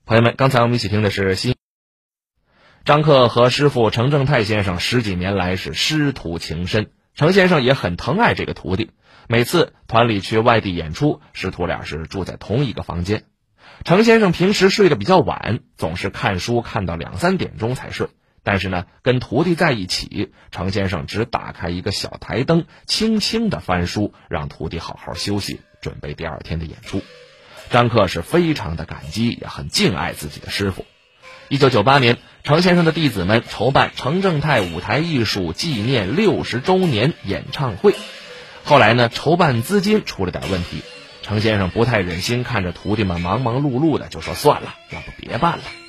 朋友们，刚才我们一起听的是张克和师傅程正泰先生10几年来是师徒情深，程先生也很疼爱这个徒弟。每次团里去外地演出，师徒俩是住在同一个房间。程先生平时睡得比较晚，总是看书看到2、3点钟才睡。但是呢，跟徒弟在一起，程先生只打开一个小台灯，轻轻地翻书，让徒弟好好休息，准备第2天的演出。张克是非常的感激，也很敬爱自己的师傅。1998年，程先生的弟子们筹办程正泰舞台艺术纪念60周年演唱会。后来呢，筹办资金出了点问题，程先生不太忍心看着徒弟们忙忙碌碌的，就说算了，要不别办了。